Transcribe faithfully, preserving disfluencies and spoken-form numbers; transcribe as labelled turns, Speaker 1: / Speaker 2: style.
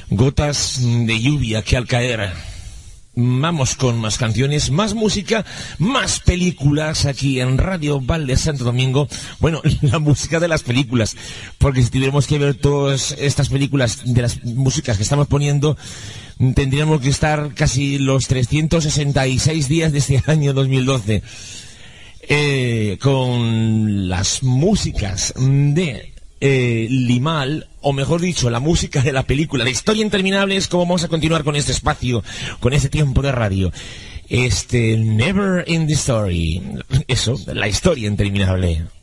Speaker 1: Gotas de lluvia que al caer. Vamos con más canciones, más música, más películas aquí en Radio Valde Santo Domingo. Bueno, la música de las películas, porque si tuviéramos que ver todas estas películas de las músicas que estamos poniendo, tendríamos que estar casi los trescientos sesenta y seis días de este año dos mil doce eh, con las músicas de eh, Limahl, o mejor dicho, la música de la película de Historia Interminable. Es como vamos a continuar con este espacio, con este tiempo de radio. Este Never Ending Story, eso, la historia interminable.